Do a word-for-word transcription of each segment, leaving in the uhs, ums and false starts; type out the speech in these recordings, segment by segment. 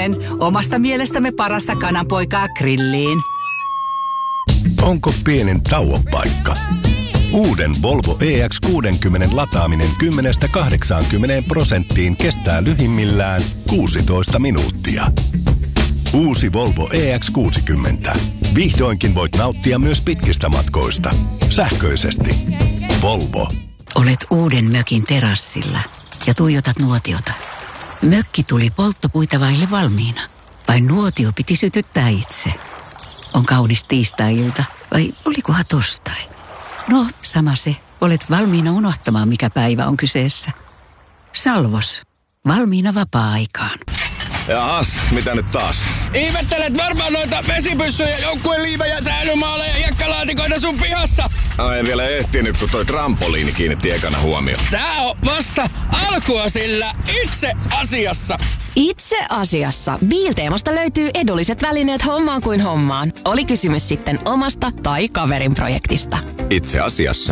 Tervetulen omasta mielestämme parasta kananpoikaa grilliin. Onko pienen tauon paikka? Uuden Volvo E X kuusikymmentä lataaminen kymmenestä kahdeksaankymmeneen prosenttiin kestää lyhimmillään kuusitoista minuuttia. Uusi Volvo E X kuusikymmentä. Vihdoinkin voit nauttia myös pitkistä matkoista. Sähköisesti. Volvo. Olet uuden mökin terassilla ja tuijotat nuotiota. Mökki tuli polttopuita vaille valmiina. Vai nuotio piti sytyttää itse? On kaunis tiistai-ilta vai olikohan torstai? No, sama se. Olet valmiina unohtamaan, mikä päivä on kyseessä. Salvos. Valmiina vapaa-aikaan. Jaas, mitä nyt taas? Ihmettelet varmaan noita vesipyssyjä, joukkueen liivejä, säilymaaleja ja hiekkalaatikoita sun pihassa. No, en vielä ehtinyt, kun toi trampoliini kiinnitti ekana huomioon. Tää on vasta alkua sillä itse asiassa. Itse asiassa Biilteemasta löytyy edulliset välineet hommaan kuin hommaan. Oli kysymys sitten omasta tai kaverin projektista. Itse asiassa.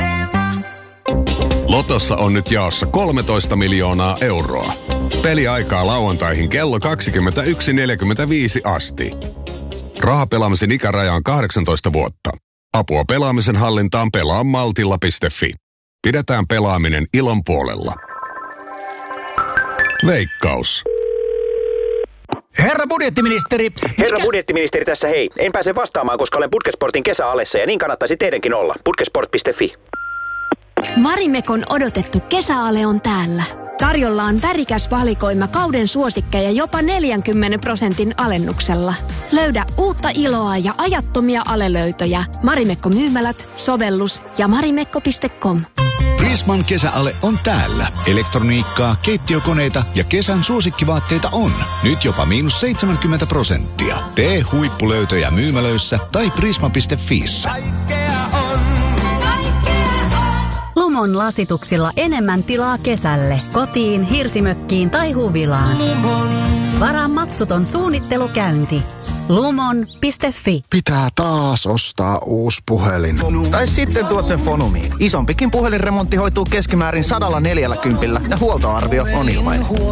Lotossa on nyt jaossa kolmetoista miljoonaa euroa. Peliaikaa lauantaihin kello kaksikymmentäyksi neljäkymmentäviisi asti. Rahapelaamisen ikäraja on kahdeksantoista vuotta. Apua pelaamisen hallintaan pelaa maltilla piste fi. Pidetään pelaaminen ilon puolella. Veikkaus. Herra budjettiministeri. Herra mikä... budjettiministeri tässä hei. En pääse vastaamaan, koska olen Putkesportin kesäalessa ja niin kannattaisi teidänkin olla. Putkesport piste fi. Marimekon odotettu kesäale on täällä. Tarjolla on värikäs valikoima kauden suosikkeja jopa neljänkymmenen prosentin alennuksella. Löydä uutta iloa ja ajattomia alelöytöjä. Marimekko-myymälät, sovellus ja marimekko piste com. Prisman kesäale on täällä. Elektroniikkaa, keittiökoneita ja kesän suosikkivaatteita on. Nyt jopa miinus seitsemänkymmentä prosenttia. Tee huippulöytöjä myymälöissä tai prisma piste fiissä. Lumon lasituksilla enemmän tilaa kesälle. Kotiin, hirsimökkiin tai huvilaan. Varaa maksuton suunnittelukäynti. lumon piste fi. Pitää taas ostaa uusi puhelin. Tai sitten tuot sen Fonumiin. Isompikin puhelinremontti hoituu keskimäärin sata neljäkymmentä ja huoltoarvio on ilmainen.